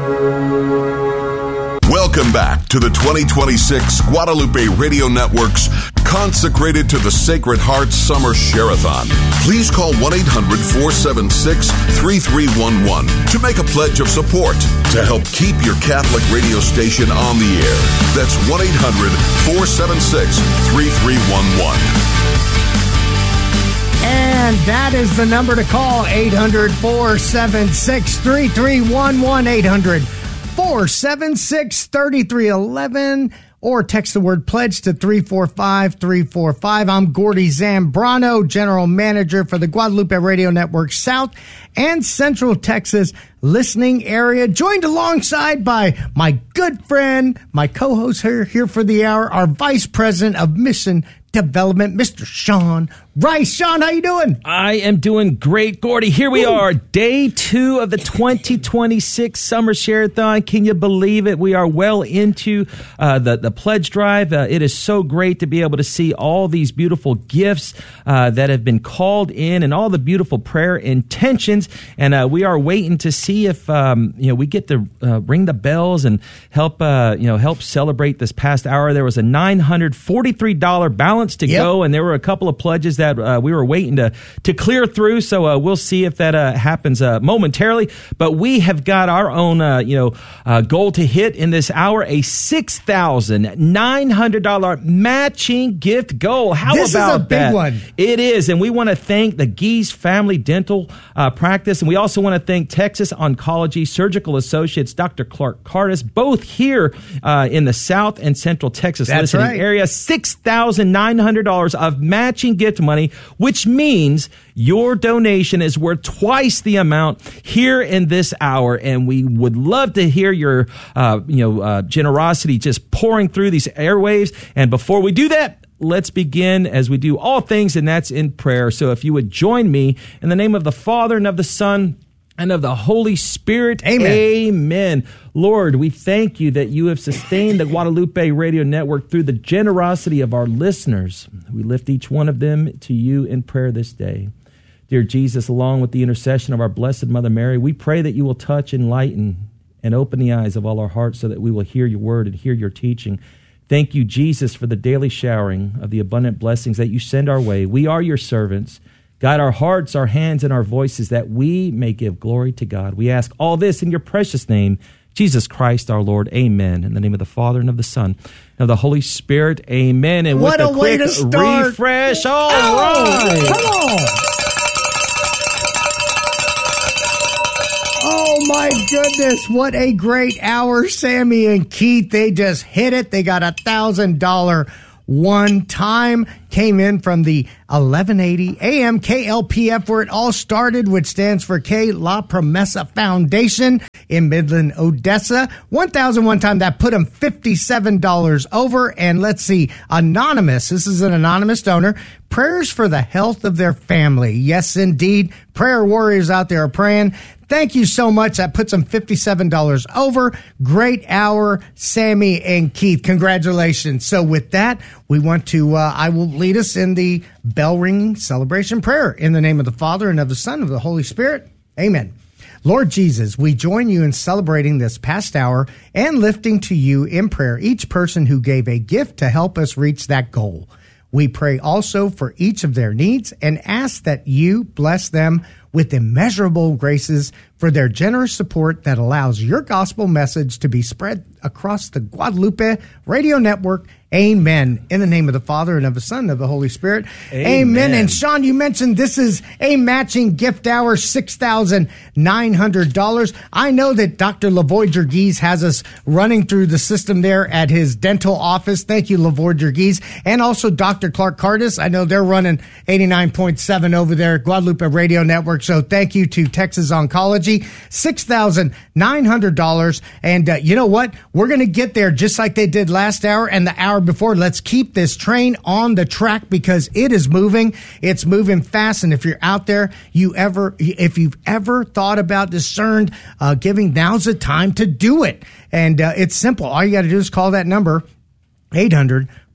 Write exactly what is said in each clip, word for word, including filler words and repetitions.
Welcome back to the twenty twenty-six Guadalupe Radio Network's Consecrated to the Sacred Heart Summer Share-a-thon. Please call one eight hundred four seven six three three one one to make a pledge of support to help keep your Catholic radio station on the air. That's one eight hundred four seven six three three one one. And that is the number to call, eight hundred four seven six three three one one, eight hundred four seven six three three one one, or text the word pledge to three four five three four five. I'm Gordy Zambrano, General Manager for the Guadalupe Radio Network South and Central Texas listening area, joined alongside by my good friend, my co-host here, here for the hour, our Vice President of Mission Development, Mister Sean Rice. Sean, how you doing? I am doing great, Gordy. Here we Woo. are, day two of the twenty twenty-six Summer Share-a-thon. Can you believe it? We are well into uh, the, the pledge drive. Uh, it is so great to be able to see all these beautiful gifts uh, that have been called in and all the beautiful prayer intentions. And uh, we are waiting to see if um, you know we get to uh, ring the bells and help uh, you know help celebrate this past hour. There was a nine hundred forty-three dollars balance to yep. go, and there were a couple of pledges that uh, we were waiting to to clear through. So uh, we'll see if that uh, happens uh, momentarily. But we have got our own uh, you know uh, goal to hit in this hour: a six thousand nine hundred dollars matching gift goal. How this about is a big that? one. It is, and we want to thank the Geese Family Dental uh, Practice, and we also want to thank Texas Oncology Surgical Associates, Doctor Clark Cardis, both here uh, in the South and Central Texas That's listening right. area. six thousand nine hundred dollars of matching gift money, which means your donation is worth twice the amount here in this hour, and we would love to hear your uh, you know uh, generosity just pouring through these airwaves. And before we do that, let's begin as we do all things, and that's in prayer. So if you would join me in the name of the Father and of the Son and of the Holy Spirit. Amen. Amen. Lord, we thank you that you have sustained the Guadalupe Radio Network through the generosity of our listeners. We lift each one of them to you in prayer this day. Dear Jesus, along with the intercession of our Blessed Mother Mary, we pray that you will touch, enlighten, and open the eyes of all our hearts so that we will hear your word and hear your teaching. Thank you, Jesus, for the daily showering of the abundant blessings that you send our way. We are your servants. Guide our hearts, our hands, and our voices that we may give glory to God. We ask all this in your precious name, Jesus Christ our Lord. Amen. In the name of the Father and of the Son and of the Holy Spirit. Amen. And what with a a way quick to start. refresh. All oh, right. Come on. Oh, my goodness. What a great hour. Sammy and Keith, they just hit it. They got a one thousand dollars one time. Came in from the eleven eighty A M K L P F, where it all started, which stands for K La Promesa Foundation in Midland, Odessa. one thousand one time. That put them fifty-seven dollars over. And let's see, anonymous. This is an anonymous donor. Prayers for the health of their family. Yes, indeed. Prayer warriors out there are praying. Thank you so much. That puts them fifty-seven dollars over. Great hour, Sammy and Keith. Congratulations. So with that, we want to, uh, I will lead us in the bell ringing celebration prayer. In the name of the Father and of the Son and of the Holy Spirit. Amen. Lord Jesus, we join you in celebrating this past hour and lifting to you in prayer each person who gave a gift to help us reach that goal. We pray also for each of their needs and ask that you bless them with immeasurable graces for their generous support that allows your gospel message to be spread across the Guadalupe Radio Network. Amen. In the name of the Father and of the Son and of the Holy Spirit. Amen. Amen. And Sean, you mentioned this is a matching gift hour, six thousand nine hundred dollars. I know that Doctor Lavoy Jergues has us running through the system there at his dental office. Thank you, Lavoy Jergues. And also Doctor Clark Cardis. I know they're running eighty-nine point seven over there at Guadalupe Radio Network. So thank you to Texas Oncology. six thousand nine hundred dollars. And uh, you know what? We're going to get there just like they did last hour and the hour before. Let's keep this train on the track because it is moving. It's moving fast. And if you're out there, you ever, if you've ever thought about discerned uh, giving, now's the time to do it. And uh, it's simple. All you got to do is call that number, eight hundred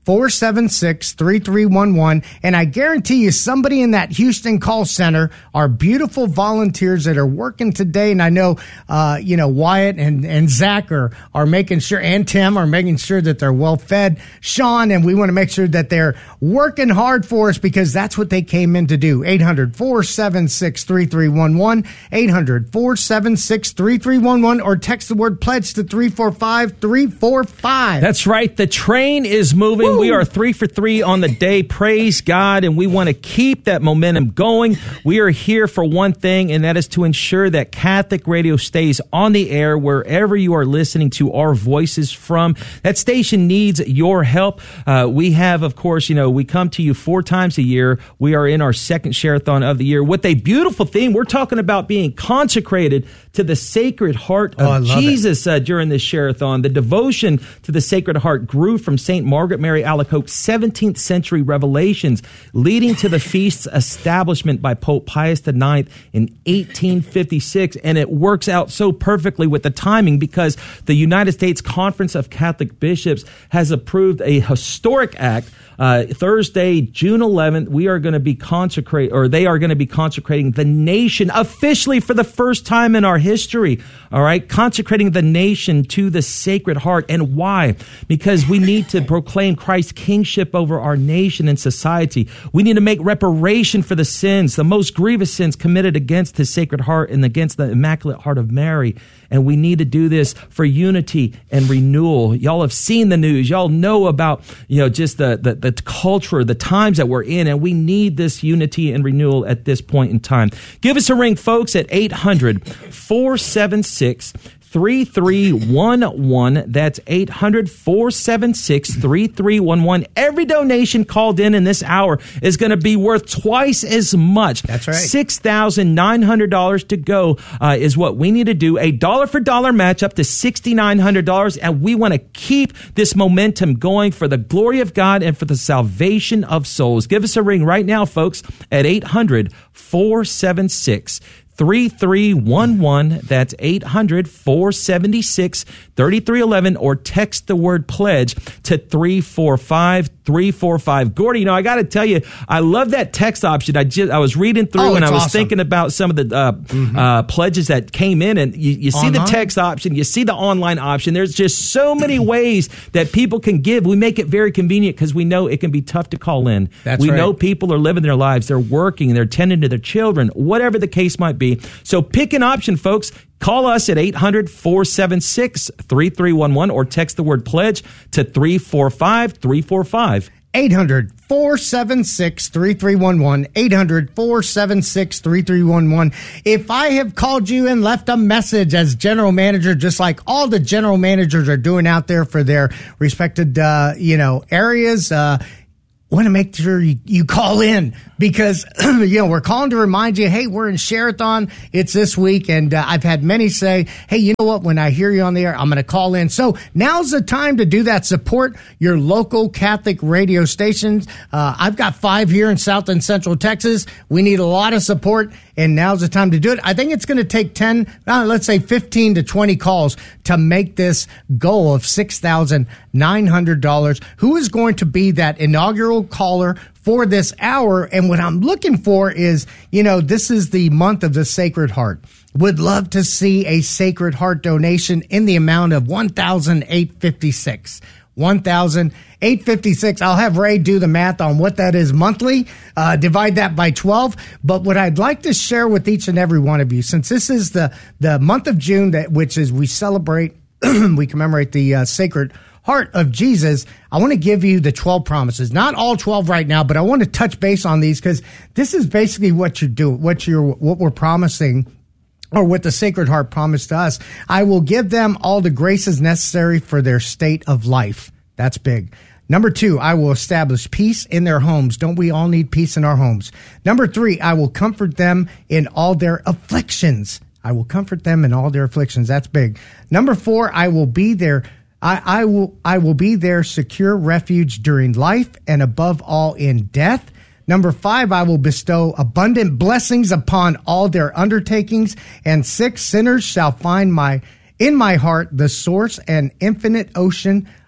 four seven six, three three one one. And I guarantee you somebody in that Houston call center are beautiful volunteers that are working today. And I know, uh, you know, Wyatt and, and Zach are, are making sure, and Tim are making sure that they're well fed. Sean, and we want to make sure that they're working hard for us because that's what they came in to do. eight hundred, four seven six, three three one one, eight hundred, four seven six, three three one one, or text the word pledge to three four five, three four five. That's right. The train is moving. Woo. We are three for three on the day. Praise God. And we want to keep that momentum going. We are here for one thing, and that is to ensure that Catholic Radio stays on the air wherever you are listening to our voices from. That station needs your help. Uh, we have, of course, you know, we come to you four times a year. We are in our second Share-a-thon of the year with a beautiful theme. We're talking about being consecrated to the Sacred Heart of oh, Jesus uh, during this Share-a-thon. The devotion to the Sacred Heart grew from Saint Margaret Mary Alacoque's seventeenth century revelations, leading to the feast's establishment by Pope Pius the ninth in eighteen fifty-six. And it works out so perfectly with the timing because the United States Conference of Catholic Bishops has approved a historic act. Uh, Thursday, June eleventh, we are going to be consecrate, or they are going to be consecrating the nation officially for the first time in our history. All right, consecrating the nation to the Sacred Heart. And why? Because we need to proclaim Christ's kingship over our nation and society. We need to make reparation for the sins, the most grievous sins committed against His Sacred Heart and against the Immaculate Heart of Mary. And we need to do this for unity and renewal. Y'all have seen the news. Y'all know about, you know, just the, the, the culture, the times that we're in, and we need this unity and renewal at this point in time. Give us a ring, folks, at eight hundred, four seven six, three three one one. That's eight hundred, four seven six, three three one one. Every donation called in in this hour is going to be worth twice as much. That's right. six thousand nine hundred dollars to go uh, is what we need to do. A dollar for dollar match up to six thousand nine hundred dollars. And we want to keep this momentum going for the glory of God and for the salvation of souls. Give us a ring right now, folks, at eight hundred, four seven six, three three one one. That's eight hundred, four seven six, three three one one, or text the word pledge to three four five, three four five. Gordy, you know, I got to tell you, I love that text option. I just I was reading through oh, and I was awesome. thinking about some of the uh, mm-hmm. uh, pledges that came in, and you, you see online? The text option, you see the online option. There's just so many ways that people can give. We make it very convenient because we know it can be tough to call in. That's we right. know people are living their lives. They're working, they're tending to their children, whatever the case might be. So pick an option, folks. Call us at eight hundred, four seven six, three three one one or text the word pledge to three four five, three four five. eight hundred, four seven six, three three one one. eight hundred, four seven six, three three one one. If I have called you and left a message as general manager, just like all the general managers are doing out there for their respected, uh, you know, areas, uh, want to make sure you, you call in because, you know, we're calling to remind you, hey, we're in Share-a-thon. It's this week. And uh, I've had many say, hey, you know what? When I hear you on the air, I'm going to call in. So now's the time to do that. Support your local Catholic radio stations. Uh, I've got five here in South and Central Texas. We need a lot of support. And now's the time to do it. I think it's going to take ten, uh, let's say fifteen to twenty calls to make this goal of six thousand nine hundred dollars. Who is going to be that inaugural caller for this hour? And what I'm looking for is, you know, this is the month of the Sacred Heart. Would love to see a Sacred Heart donation in the amount of one thousand eight hundred fifty-six dollars. one thousand eight hundred fifty-six dollars. I'll have Ray do the math on what that is monthly. Uh, divide that by twelve. But what I'd like to share with each and every one of you, since this is the, the month of June, that which is we celebrate, we commemorate the uh, Sacred Heart of Jesus, I want to give you the twelve promises. Not all twelve right now, but I want to touch base on these because this is basically what you're doing, what you're, what we're promising, or what the Sacred Heart promised to us. I will give them all the graces necessary for their state of life. That's big. Number two, I will establish peace in their homes. Don't we all need peace in our homes? Number three, I will comfort them in all their afflictions. I will comfort them in all their afflictions. That's big. Number four, I will be their, I, I will, I will be their secure refuge during life and above all in death. Number five, I will bestow abundant blessings upon all their undertakings. And six, sinners shall find my, in my heart, the source and infinite ocean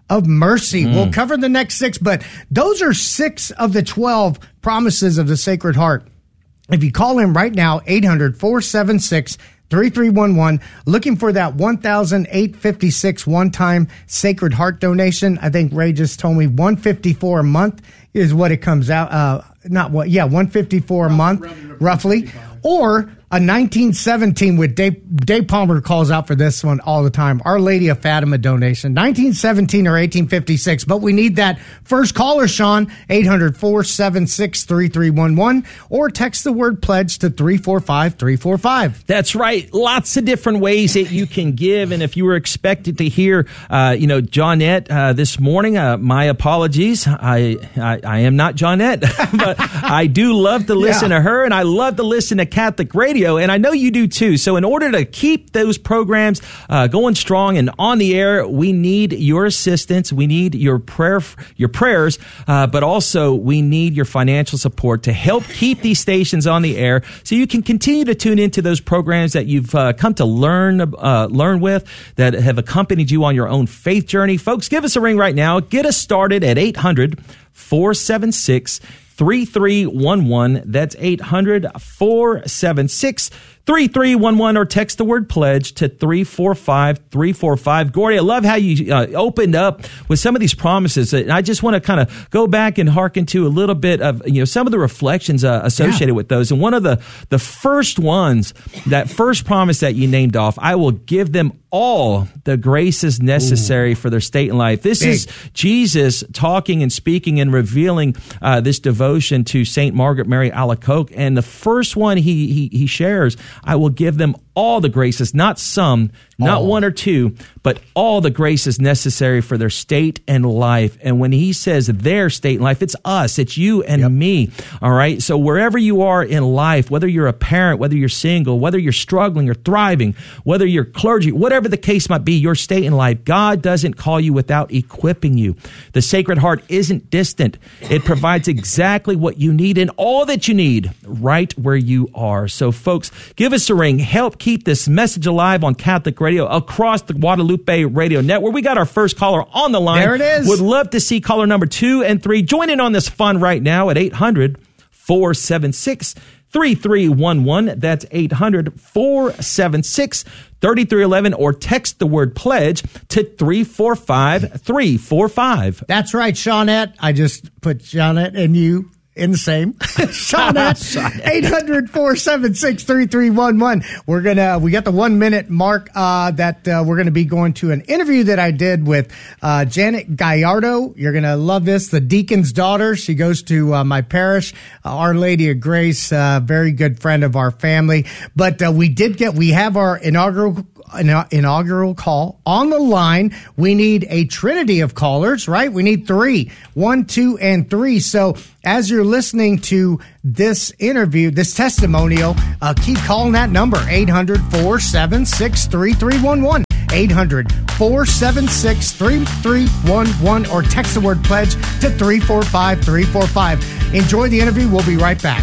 of mercy. Mm. We'll cover the next six, but those are six of the twelve promises of the Sacred Heart. If you call in right now, eight hundred, four seven six, three three one one, looking for that one thousand eight hundred fifty-six one-time Sacred Heart donation. I think Ray just told me one hundred fifty-four a month is what it comes out. Uh, not what, yeah, one hundred fifty-four a month, roughly. Or a nineteen seventeen with Dave, Dave Palmer calls out for this one all the time. Our Lady of Fatima donation, nineteen seventeen or eighteen fifty-six. But we need that first caller, Sean, eight hundred, four seven six, three three one one, or text the word pledge to three four five, three four five. That's right. Lots of different ways that you can give. And if you were expected to hear, uh, you know, Johnette uh, this morning, uh, my apologies. I, I, I am not Johnette, but I do love to listen yeah. to her, and I love to listen to Catholic radio, and I know you do too. So in order to keep those programs uh, going strong and on the air, we need your assistance. We need your prayer, your prayers, uh, but also we need your financial support to help keep these stations on the air, so you can continue to tune into those programs that you've uh, come to learn uh, learn with, that have accompanied you on your own faith journey. Folks, give us a ring right now. Get us started at eight hundred, four seven six, three three one one. That's eight hundred, four seven six, three three one one, or text the word pledge to three four five, three four five. Gordy, I love how you uh, opened up with some of these promises. And I just want to kind of go back and hearken to a little bit of, you know, some of the reflections uh, associated yeah. with those. And one of the, the first ones, that first promise that you named off, I will give them all the graces necessary Ooh. For their state in life. This Big. Is Jesus talking and speaking and revealing uh, this devotion to Saint Margaret Mary Alacoque. And the first one he, he, he shares, I will give them all the graces, not some, not all. One or two, but all the graces necessary for their state and life. And when he says their state and life, it's us, it's you and yep. me. All right. So wherever you are in life, whether you're a parent, whether you're single, whether you're struggling or thriving, whether you're clergy, whatever the case might be, your state in life, God doesn't call you without equipping you. The Sacred Heart isn't distant. It provides exactly what you need and all that you need right where you are. So folks, give us a ring. Help keep this message alive on Catholic radio across the Guadalupe Radio Network. We got our first caller on the line. There it is. Would love to see caller number two and three join in on this fun right now at eight hundred, four seven six, three three one one. That's eight hundred, four seven six, three three one one, or text the word pledge to three four five, three four five. That's right, Shawnette. I just put Shawnette and you in the same. Shawnette, eight hundred, four seven six, three three one one. We're going to, we got the one minute mark uh, that uh, we're going to be going to an interview that I did with uh, Janet Gallardo. You're going to love this. The deacon's daughter. She goes to uh, my parish, uh, Our Lady of Grace, uh, very good friend of our family. But uh, we did get, we have our inaugural inaugural call on the line. We need a trinity of callers, right? We need three, one, two, and three. So as you're listening to this interview, this testimonial, uh, keep calling that number, eight hundred, four seven six, three three one one. eight hundred, four seven six, three three one one, or text the word pledge to three four five, three four five. Enjoy the interview. We'll be right back.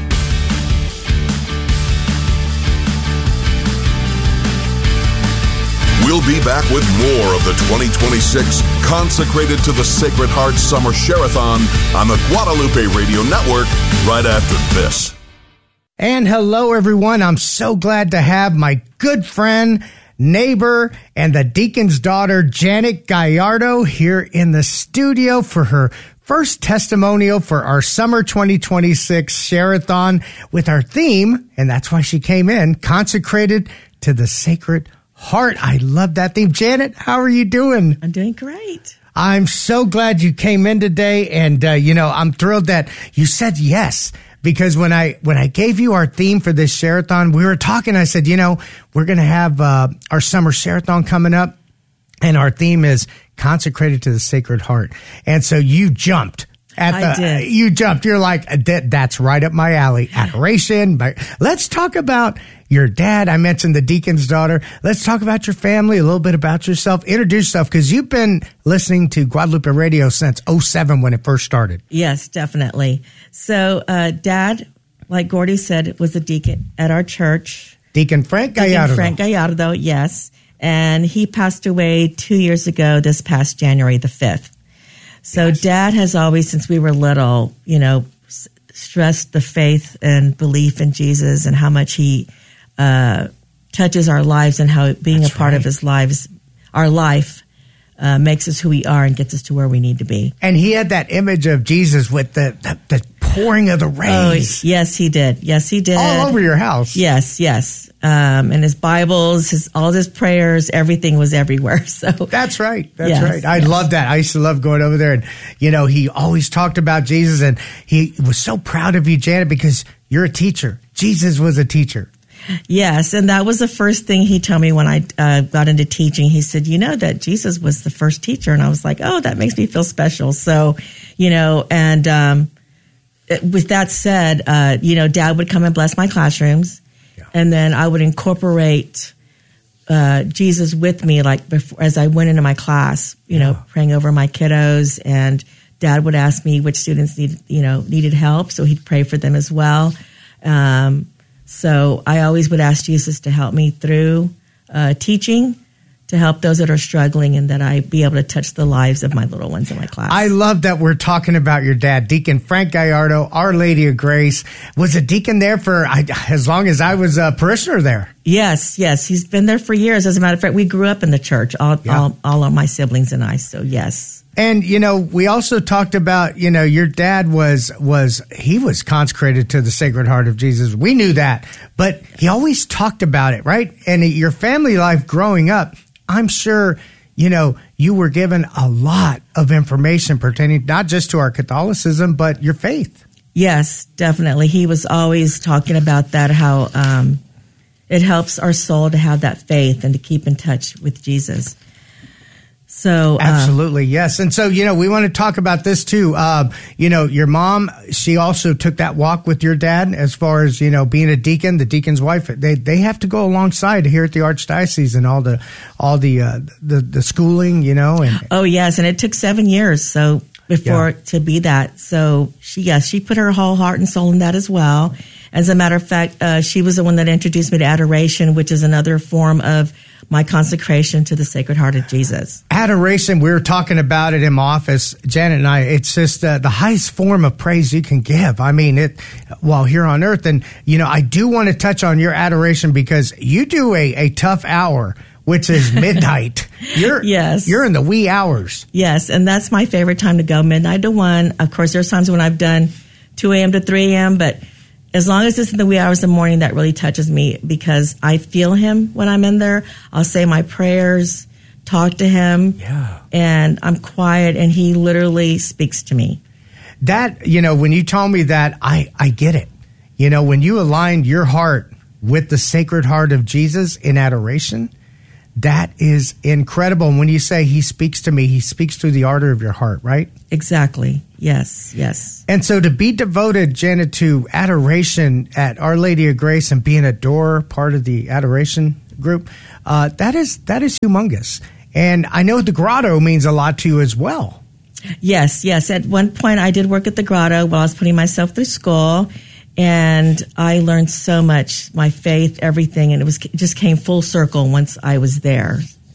We'll be back with more of the twenty twenty-six Consecrated to the Sacred Heart Summer Share-a-thon on the Guadalupe Radio Network right after this. And hello, everyone. I'm so glad to have my good friend, neighbor, and the deacon's daughter, Janet Gallardo, here in the studio for her first testimonial for our summer twenty twenty-six Share-a-thon with our theme, and that's why she came in, Consecrated to the Sacred Heart. I love that theme. Janet, how are you doing? I'm doing great. I'm so glad you came in today, and uh, you know, I'm thrilled that you said yes, because when I when I gave you our theme for this Share-a-thon, we were talking. I said, you know, we're going to have uh, our summer Share-a-thon coming up, and our theme is Consecrated to the Sacred Heart. And so you jumped. At I the, did. You jumped. You're like, that, that's right up my alley. Adoration. But let's talk about your dad. I mentioned the deacon's daughter. Let's talk about your family, a little bit about yourself. Introduce yourself, because you've been listening to Guadalupe Radio since oh seven when it first started. Yes, definitely. So, uh, Dad, like Gordy said, was a deacon at our church. Deacon Frank Gallardo. Deacon Frank Gallardo, yes. And he passed away two years ago, this past January the fifth. So yes. Dad has always, since we were little, you know, s- stressed the faith and belief in Jesus and how much he uh, touches our lives and how being That's a part right. of his lives, our life, uh, makes us who we are and gets us to where we need to be. And he had that image of Jesus with the, the, the pouring of the rays. Oh, yes, he did. Yes, he did. All over your house. Yes, yes. Um, and his Bibles, his all his prayers, everything was everywhere. So that's right. That's yes, right. I yes. love that. I used to love going over there, and you know, he always talked about Jesus, and he was so proud of you, Janet, because you're a teacher. Jesus was a teacher. Yes, and that was the first thing he told me when I uh, got into teaching. He said, "You know that Jesus was the first teacher," and I was like, "Oh, that makes me feel special." So, you know, and um, with that said, uh, you know, Dad would come and bless my classrooms. And then I would incorporate uh, Jesus with me, like before, as I went into my class, you yeah. know, praying over my kiddos. And Dad would ask me which students needed, you know, needed help, so he'd pray for them as well. Um, so I always would ask Jesus to help me through uh, teaching, to help those that are struggling, and that I be able to touch the lives of my little ones in my class. I love that we're talking about your dad, Deacon Frank Gallardo, Our Lady of Grace. Was a deacon there for I, as long as I was a parishioner there. Yes, yes. He's been there for years. As a matter of fact, we grew up in the church, all, yeah. all, all of my siblings and I, so yes. And, you know, we also talked about, you know, your dad was, was he was consecrated to the Sacred Heart of Jesus. We knew that, but he always talked about it, right? And your family life growing up, I'm sure, you know, you were given a lot of information pertaining not just to our Catholicism, but your faith. Yes, definitely. He was always talking about that, how um, it helps our soul to have that faith and to keep in touch with Jesus. So uh, absolutely, yes. And so, you know, we want to talk about this too. Uh, you know, your mom, she also took that walk with your dad as far as, you know, being a deacon, the deacon's wife. They they have to go alongside here at the Archdiocese and all the all the uh, the, the schooling, you know. And oh, yes. And it took seven years so before yeah. to be that. So she, yes, she put her whole heart and soul in that as well. As a matter of fact, uh, she was the one that introduced me to adoration, which is another form of my consecration to the Sacred Heart of Jesus. Adoration, we were talking about it in my office, Janet and I. It's just uh, the highest form of praise you can give. I mean, it while here on earth. And, you know, I do want to touch on your adoration because you do a, a tough hour, which is midnight. You're, yes. You're in the wee hours. Yes, and that's my favorite time to go, midnight to one. Of course, there's times when I've done two a.m. to three a.m., but as long as it's in the wee hours of the morning, that really touches me because I feel him when I'm in there. I'll say my prayers, talk to him, yeah. and I'm quiet, and he literally speaks to me. That, you know, when you told me that, I, I get it. You know, when you aligned your heart with the Sacred Heart of Jesus in adoration, that is incredible. And when you say he speaks to me, he speaks through the ardor of your heart, right? Exactly. Yes, yes. And so to be devoted, Janet, to adoration at Our Lady of Grace and being a door part of the adoration group, uh, that is that is humongous. And I know the grotto means a lot to you as well. Yes, yes. At one point, I did work at the grotto while I was putting myself through school. And I learned so much, my faith, everything. And it was it just came full circle once I was there.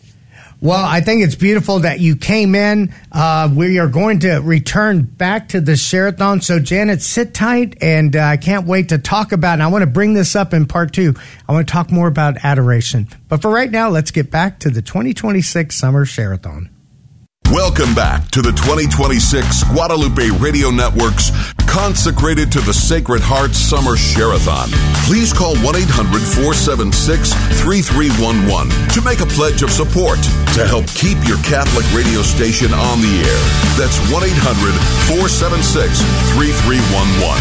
Well, I think it's beautiful that you came in. Uh, we are going to return back to the Share-a-thon. So, Janet, sit tight, and uh, I can't wait to talk about it. And I want to bring this up in part two. I want to talk more about adoration. But for right now, let's get back to the twenty twenty-six Summer Share-a-thon. Welcome back to the twenty twenty-six Guadalupe Radio Network's Consecrated to the Sacred Heart Summer Share-a-thon. Please call one eight hundred four seven six three three one one to make a pledge of support to help keep your Catholic radio station on the air. That's one eight hundred four seven six three three one one.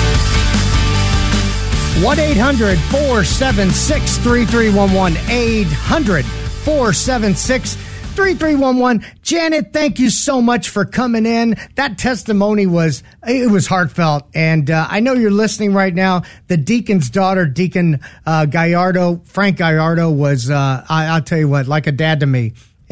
one eight hundred four seven six three three one one. eight hundred four seven six three three one one. Janet, thank you so much for coming in. That testimony was, it was heartfelt. And uh, I know you're listening right now. The deacon's daughter, Deacon uh, Gallardo, Frank Gallardo, was, uh, I, I'll tell you what, like a dad to me.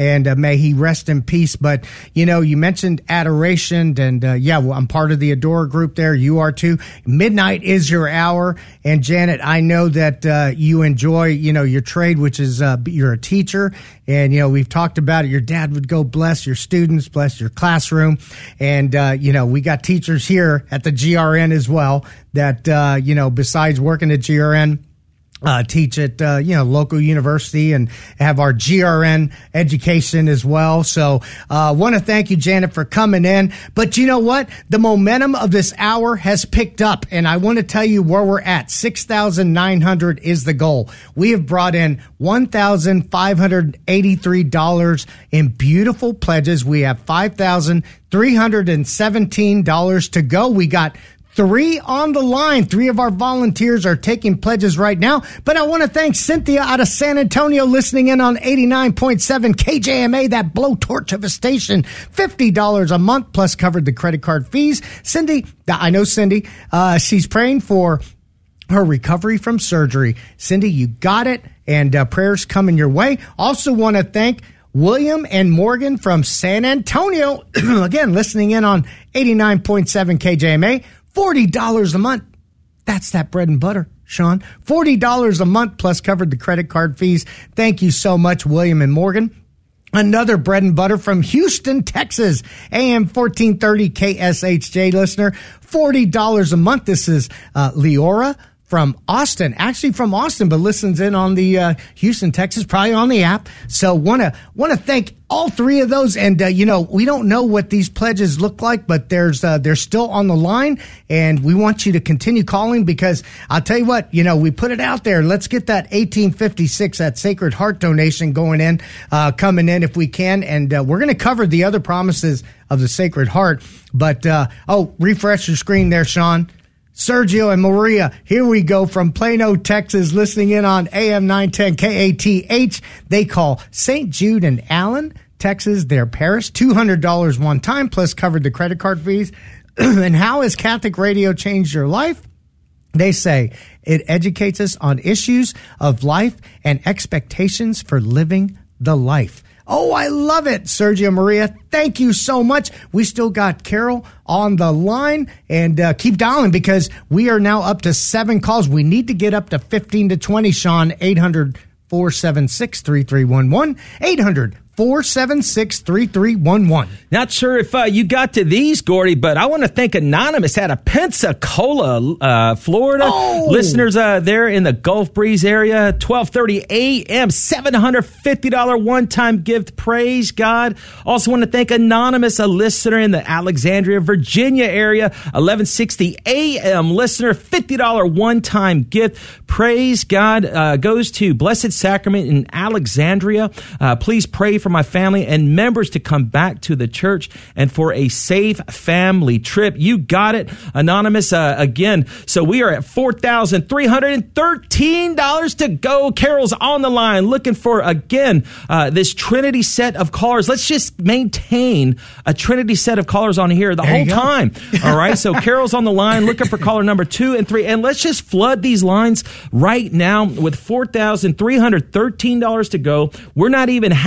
and uh, may he rest in peace. But, you know, you mentioned adoration, and uh, yeah, well, I'm part of the Adora group there. You are too. Midnight is your hour. And Janet, I know that uh, you enjoy, you know, your trade, which is uh, you're a teacher. And, you know, we've talked about it. Your dad would go bless your students, bless your classroom. And, uh, you know, we got teachers here at the G R N as well that, uh, you know, besides working at G R N, Uh, teach at, uh, you know, local university and have our G R N education as well. So, uh, want to thank you, Janet, for coming in. But you know what? The momentum of this hour has picked up, and I want to tell you where we're at. six thousand nine hundred is the goal. We have brought in one thousand five hundred eighty-three dollars in beautiful pledges. We have five thousand three hundred seventeen dollars to go. We got Three on the line. Three of our volunteers are taking pledges right now. But I want to thank Cynthia out of San Antonio listening in on eighty-nine point seven K J M A, that blowtorch of a station. fifty dollars a month plus covered the credit card fees. Cindy, I know Cindy, uh, she's praying for her recovery from surgery. Cindy, you got it. And uh, prayers coming your way. Also want to thank William and Morgan from San Antonio, again, listening in on eighty-nine point seven K J M A. forty dollars a month. That's that bread and butter, Sean. forty dollars a month plus covered the credit card fees. Thank you so much, William and Morgan. Another bread and butter from Houston, Texas, A M fourteen thirty K S H J listener. forty dollars a month. This is uh, Leora from Austin, actually from Austin, but listens in on the uh, Houston, Texas, probably on the app. So want to want to thank all three of those. And, uh, you know, we don't know what these pledges look like, but there's uh, they're still on the line. And we want you to continue calling because I'll tell you what, you know, we put it out there. Let's get that eighteen fifty-six, that Sacred Heart donation going in, uh, coming in if we can. And uh, we're going to cover the other promises of the Sacred Heart. But, uh, oh, refresh your screen there, Sean. Sergio and Maria, here we go from Plano, Texas, listening in on A M nine ten K A T H. They call Saint Jude and Allen, Texas, their parish. two hundred dollars one time, plus covered the credit card fees. And how has Catholic radio changed your life? They say it educates us on issues of life and expectations for living the life. Oh, I love it, Sergio Maria. Thank you so much. We still got Carol on the line, and uh, keep dialing because we are now up to seven calls. We need to get up to fifteen to twenty, Sean. eight hundred, four seven six, three three one one. eight hundred, four seven six, three three one one. Not sure if uh, you got to these, Gordy, but I want to thank Anonymous out of Pensacola, uh, Florida. Oh. Listeners uh, there in the Gulf Breeze area, twelve thirty a m, seven hundred fifty dollars one-time gift. Praise God. Also want to thank Anonymous, a listener in the Alexandria, Virginia area, eleven sixty a m listener, fifty dollars one-time gift. Praise God. Uh, goes to Blessed Sacrament in Alexandria. Uh, please pray for my family and members to come back to the church and for a safe family trip. You got it, Anonymous. Uh, again, so we are at four thousand three hundred thirteen dollars to go. Carol's on the line looking for, again, uh, this Trinity set of callers. Let's just maintain a Trinity set of callers on here the There whole you go. time. All right, so Carol's on the line looking for caller number two and three. And let's just flood these lines right now with four thousand three hundred thirteen dollars to go. We're not even